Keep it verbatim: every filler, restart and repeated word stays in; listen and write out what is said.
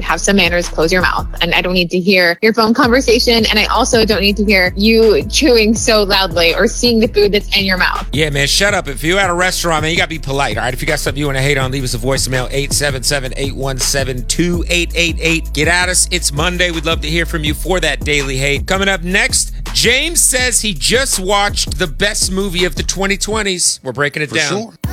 have some manners, close your mouth. And I don't need to hear your phone conversation. And I also don't need to hear you chewing so loudly or seeing the food that's in your mouth. Yeah, man, shut up. If you're at a restaurant, man, you got to be polite, all right? If you got something you want to hate on, leave us a voicemail, eight seven seven, eight one seven, two eight eight eight. Get at us. It's Monday. We'd love to hear from you for that daily hate. Coming up next, James says he just watched the best movie of the twenty twenties. We're breaking it For down. sure.